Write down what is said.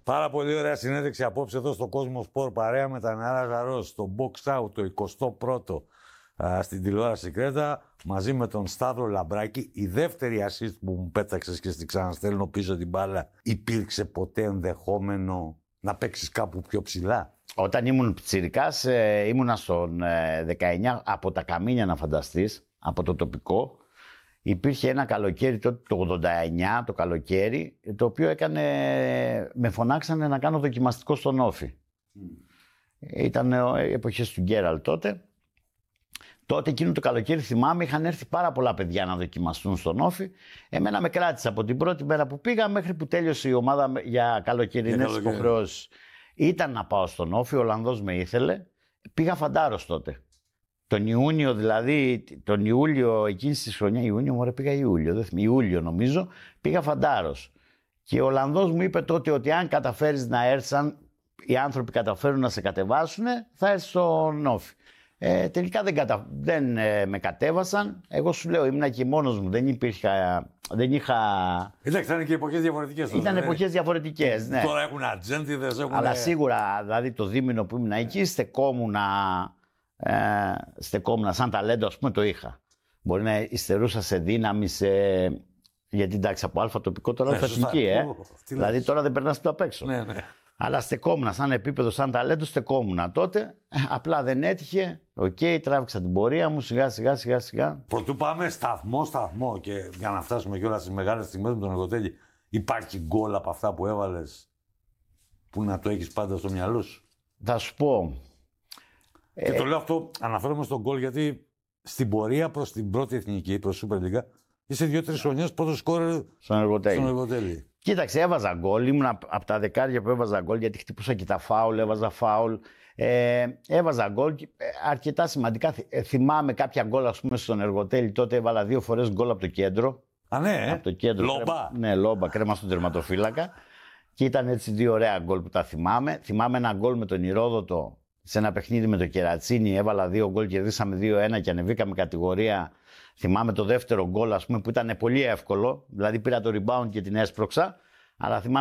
Πάρα πολύ ωραία συνέντευξη απόψε εδώ στο Κόσμο Σπορ παρέα με τα νεαρά Ζαρός, στο Box Out το 21ο στην τηλεόραση Κρέτα, μαζί με τον Σταύρο Λαμπράκη. Η δεύτερη assist που μου πέταξες και στη ξαναστέλνω πίσω την μπάλα, υπήρξε ποτέ ενδεχόμενο να παίξεις κάπου πιο ψηλά? Όταν ήμουν πιτσιρικάς, ήμουνα στον 19, από τα Καμίνια να φανταστείς, από το τοπικό. Υπήρχε ένα καλοκαίρι τότε, το 89 το καλοκαίρι, το οποίο με φωνάξανε να κάνω δοκιμαστικό στον Όφη. Ήταν εποχές του Γκέραλ τότε. Τότε εκείνο το καλοκαίρι θυμάμαι είχαν έρθει πάρα πολλά παιδιά να δοκιμαστούν στον Όφη. Εμένα με κράτησε από την πρώτη μέρα που πήγα μέχρι που τέλειωσε η ομάδα για καλοκαιρινές υποχρεώσεις. Ήταν να πάω στον Όφη, ο Ολλανδός με ήθελε. Πήγα φαντάρος τότε. Τον Ιούνιο δηλαδή, τον Ιούλιο εκείνης της χρονιάς, πήγα Ιούλιο νομίζω, πήγα φαντάρος. Και ο Ολλανδός μου είπε τότε ότι αν καταφέρεις να έρθεις, αν οι άνθρωποι καταφέρουν να σε κατεβάσουν, θα έρθεις στον Όφη. Τελικά δεν με κατέβασαν. Εγώ σου λέω, ήμουνα και μόνος μου, δεν είχα... Εντάξει, ήταν και εποχές διαφορετικές τότε. Ήταν εποχές διαφορετικές, ναι. Τώρα έχουν ατζέντιδες, έχουν... Αλλά σίγουρα, δηλαδή το δίμηνο που ήμουν εκεί, στεκόμουν σαν ταλέντο, ας πούμε, το είχα. Μπορεί να υστερούσα σε δύναμη, γιατί εντάξει, από αλφα τοπικό τώρα είναι εθνική, δηλαδή τώρα δεν περνάς το απ' έξω. Ναι. Αλλά στεκόμουν σαν επίπεδο, σαν ταλέντο, στεκόμουν τότε. Απλά δεν έτυχε. Τράβηξα την πορεία μου σιγά. Πρωτού πάμε σταθμό και για να φτάσουμε κιόλας στις μεγάλες στιγμές με τον Εργοτέλη, υπάρχει γκολ από αυτά που έβαλες που να το έχεις πάντα στο μυαλό σου? Θα σου πω. Και το λέω αυτό, αναφέρομαι στον γκολ γιατί στην πορεία προς την πρώτη εθνική, προς Super League, είσαι 2-3 χρονιές πρώτο σκόρερ στον Εργοτέλη. Κοίταξε, έβαζα γκολ. Ήμουν από τα δεκάρια που έβαζα γκολ, γιατί χτυπούσα και τα φάουλ, έβαζα φάουλ. Έβαζα γκολ αρκετά σημαντικά. Θυμάμαι κάποια γκολ, ας πούμε, στον Εργοτέλη. Τότε έβαλα 2 φορές γκολ από το κέντρο. Ναι, από το κέντρο. Λόμπα. Ναι, Λόμπα, κρέμα στον τερματοφύλακα. Και ήταν έτσι 2 ωραία γκολ που τα θυμάμαι. Θυμάμαι ένα γκολ με τον Ηρόδοτο σε ένα παιχνίδι με το Κερατσίνι. Έβαλα 2 γκολ, κερδίσαμε 2-1 και ανεβήκαμε κατηγορία. Θυμάμαι το δεύτερο γκολ, ας πούμε, που ήταν πολύ εύκολο. Δηλαδή πήρα το rebound και την έσπρωξα. Αλλά θυμάμαι